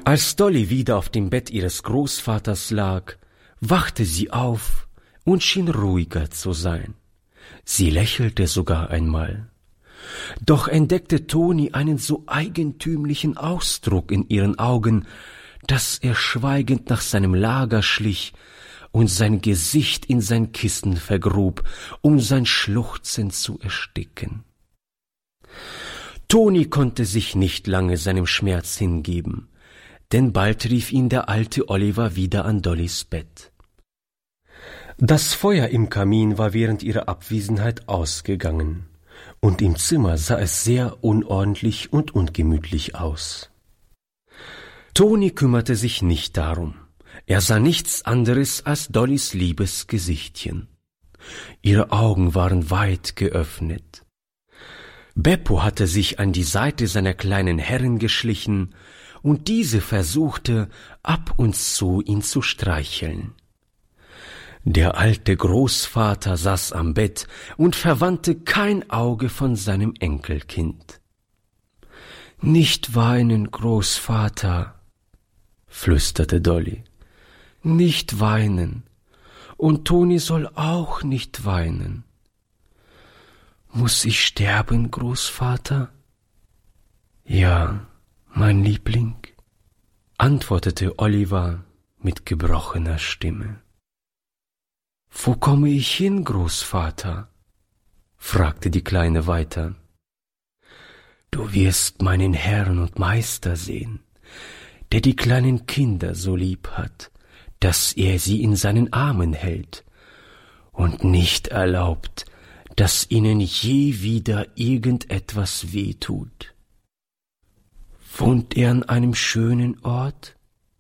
Als Dolly wieder auf dem Bett ihres Großvaters lag, wachte sie auf und schien ruhiger zu sein. Sie lächelte sogar einmal. Doch entdeckte Toni einen so eigentümlichen Ausdruck in ihren Augen, dass er schweigend nach seinem Lager schlich und sein Gesicht in sein Kissen vergrub, um sein Schluchzen zu ersticken. Toni konnte sich nicht lange seinem Schmerz hingeben, denn bald rief ihn der alte Oliver wieder an Dollys Bett. Das Feuer im Kamin war während ihrer Abwesenheit ausgegangen, und im Zimmer sah es sehr unordentlich und ungemütlich aus. Toni kümmerte sich nicht darum. Er sah nichts anderes als Dollys liebes Gesichtchen. Ihre Augen waren weit geöffnet. Beppo hatte sich an die Seite seiner kleinen Herrin geschlichen, und diese versuchte, ab und zu ihn zu streicheln. Der alte Großvater saß am Bett und verwandte kein Auge von seinem Enkelkind. »Nicht weinen, Großvater«, flüsterte Dolly. »Nicht weinen. Und Toni soll auch nicht weinen.« »Muss ich sterben, Großvater?« »Ja, mein Liebling«, antwortete Oliver mit gebrochener Stimme. »Wo komme ich hin, Großvater?« fragte die Kleine weiter. »Du wirst meinen Herrn und Meister sehen, der die kleinen Kinder so lieb hat, dass er sie in seinen Armen hält und nicht erlaubt, dass ihnen je wieder irgendetwas wehtut. Wohnt er an einem schönen Ort?«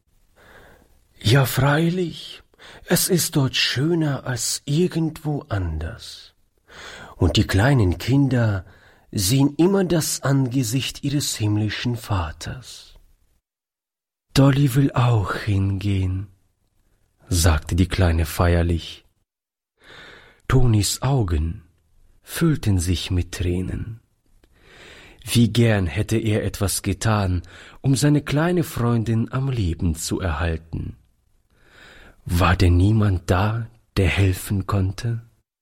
»Ja, freilich, es ist dort schöner als irgendwo anders. Und die kleinen Kinder sehen immer das Angesicht ihres himmlischen Vaters.« »Dolly will auch hingehen«, sagte die Kleine feierlich. Tonis Augen füllten sich mit Tränen. Wie gern hätte er etwas getan, um seine kleine Freundin am Leben zu erhalten. War denn niemand da, der helfen konnte?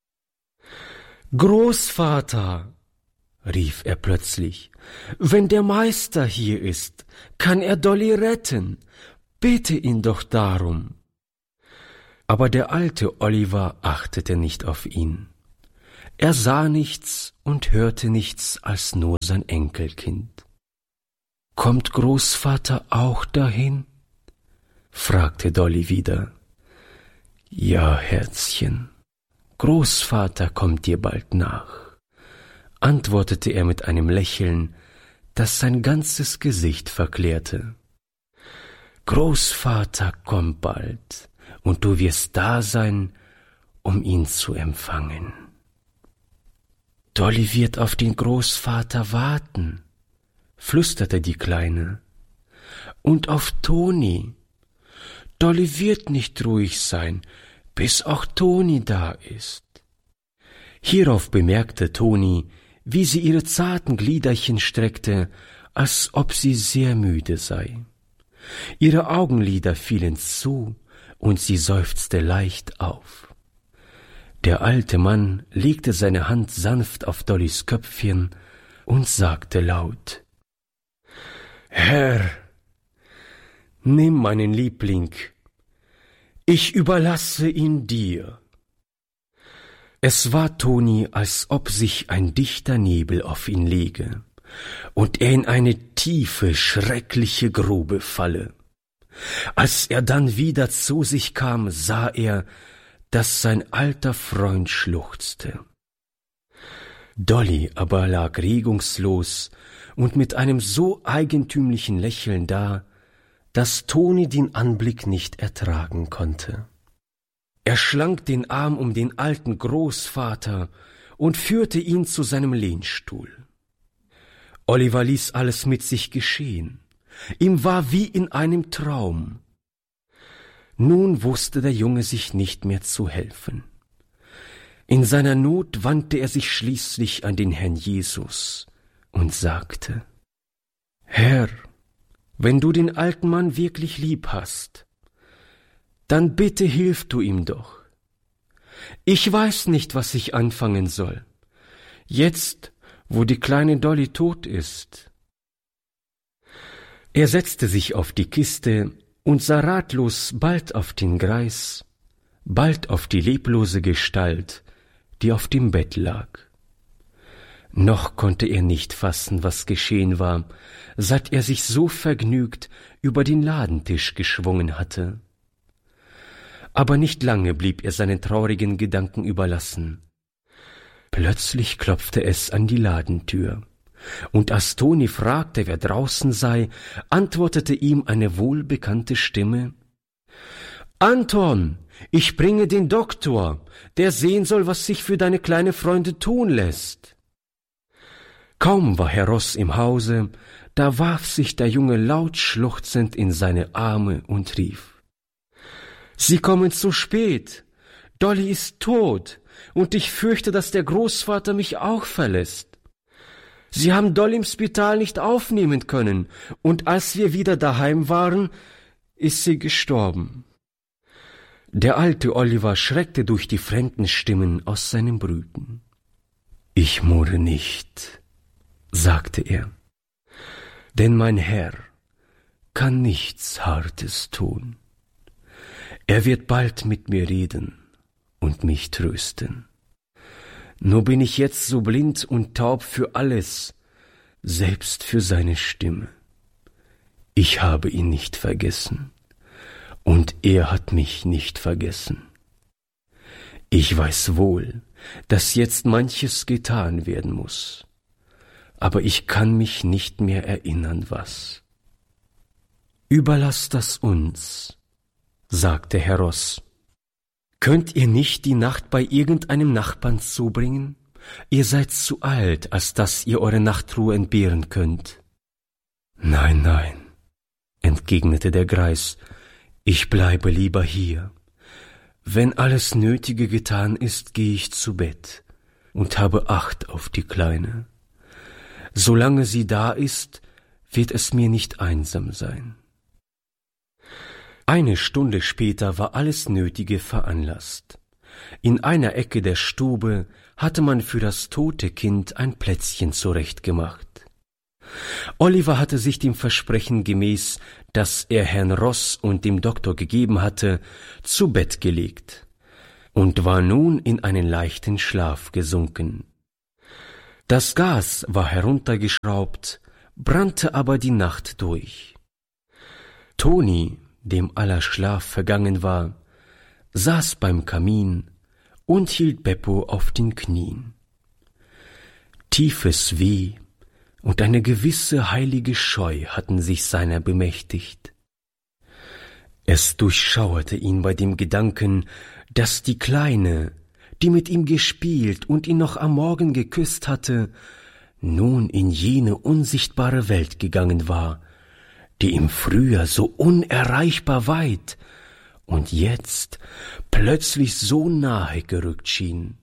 »Großvater«, rief er plötzlich, »wenn der Meister hier ist, kann er Dolly retten. Bitte ihn doch darum.« Aber der alte Oliver achtete nicht auf ihn. Er sah nichts und hörte nichts als nur sein Enkelkind. »Kommt Großvater auch dahin?« fragte Dolly wieder. »Ja, Herzchen, Großvater kommt dir bald nach«, antwortete er mit einem Lächeln, das sein ganzes Gesicht verklärte. »Großvater kommt bald, und du wirst da sein, um ihn zu empfangen.« »Dolly wird auf den Großvater warten«, flüsterte die Kleine. »Und auf Toni. Dolly wird nicht ruhig sein, bis auch Toni da ist.« Hierauf bemerkte Toni, wie sie ihre zarten Gliederchen streckte, als ob sie sehr müde sei. Ihre Augenlider fielen zu, und sie seufzte leicht auf. Der alte Mann legte seine Hand sanft auf Dollys Köpfchen und sagte laut: »Herr, nimm meinen Liebling, ich überlasse ihn dir.« Es war Toni, als ob sich ein dichter Nebel auf ihn lege und er in eine tiefe, schreckliche Grube falle. Als er dann wieder zu sich kam, sah er, dass sein alter Freund schluchzte. Dolly aber lag regungslos und mit einem so eigentümlichen Lächeln da, dass Toni den Anblick nicht ertragen konnte. Er schlang den Arm um den alten Großvater und führte ihn zu seinem Lehnstuhl. Oliver ließ alles mit sich geschehen. Ihm war wie in einem Traum. Nun wusste der Junge sich nicht mehr zu helfen. In seiner Not wandte er sich schließlich an den Herrn Jesus und sagte: »Herr, wenn du den alten Mann wirklich lieb hast, dann bitte hilf du ihm doch. Ich weiß nicht, was ich anfangen soll, jetzt, wo die kleine Dolly tot ist.« Er setzte sich auf die Kiste und sah ratlos bald auf den Greis, bald auf die leblose Gestalt, die auf dem Bett lag. Noch konnte er nicht fassen, was geschehen war, seit er sich so vergnügt über den Ladentisch geschwungen hatte. Aber nicht lange blieb er seinen traurigen Gedanken überlassen. Plötzlich klopfte es an die Ladentür, und als Toni fragte, wer draußen sei, antwortete ihm eine wohlbekannte Stimme: »Anton, ich bringe den Doktor, der sehen soll, was sich für deine kleine Freunde tun lässt.« Kaum war Herr Ross im Hause, da warf sich der Junge laut schluchzend in seine Arme und rief: »Sie kommen zu spät. Dolly ist tot, und ich fürchte, dass der Großvater mich auch verlässt. Sie haben Dolly im Spital nicht aufnehmen können, und als wir wieder daheim waren, ist sie gestorben.« Der alte Oliver schreckte durch die fremden Stimmen aus seinem Brüten. »Ich murre nicht«, sagte er, »denn mein Herr kann nichts Hartes tun. Er wird bald mit mir reden und mich trösten. Nur bin ich jetzt so blind und taub für alles, selbst für seine Stimme. Ich habe ihn nicht vergessen, und er hat mich nicht vergessen. Ich weiß wohl, dass jetzt manches getan werden muss, aber ich kann mich nicht mehr erinnern, was.« »Überlasst das uns«, sagte Herr Ross. »Könnt ihr nicht die Nacht bei irgendeinem Nachbarn zubringen? Ihr seid zu alt, als dass ihr eure Nachtruhe entbehren könnt.« »Nein, nein«, entgegnete der Greis, »ich bleibe lieber hier. Wenn alles Nötige getan ist, gehe ich zu Bett und habe Acht auf die Kleine. Solange sie da ist, wird es mir nicht einsam sein.« Eine Stunde später war alles Nötige veranlasst. In einer Ecke der Stube hatte man für das tote Kind ein Plätzchen zurechtgemacht. Oliver hatte sich dem Versprechen gemäß, das er Herrn Ross und dem Doktor gegeben hatte, zu Bett gelegt und war nun in einen leichten Schlaf gesunken. Das Gas war heruntergeschraubt, brannte aber die Nacht durch. Toni, dem aller Schlaf vergangen war, saß beim Kamin und hielt Beppo auf den Knien. Tiefes Weh und eine gewisse heilige Scheu hatten sich seiner bemächtigt. Es durchschauerte ihn bei dem Gedanken, dass die Kleine, die mit ihm gespielt und ihn noch am Morgen geküsst hatte, nun in jene unsichtbare Welt gegangen war, die ihm früher so unerreichbar weit und jetzt plötzlich so nahe gerückt schien.